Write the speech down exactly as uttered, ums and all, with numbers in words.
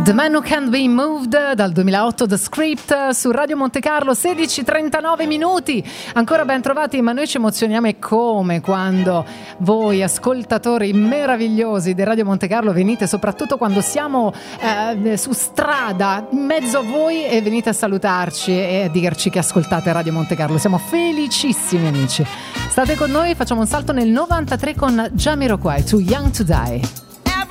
The Man Who Can't Be Moved dal duemilaotto, The Script su Radio Monte Carlo, sedici e trentanove minuti. Ancora ben trovati, ma noi ci emozioniamo e come quando voi ascoltatori meravigliosi di Radio Monte Carlo venite, soprattutto quando siamo eh, su strada in mezzo a voi e venite a salutarci e a dirci che ascoltate Radio Monte Carlo. Siamo felicissimi, amici. State con noi, facciamo un salto nel novantatré con Jamiroquai, Too Young to Die.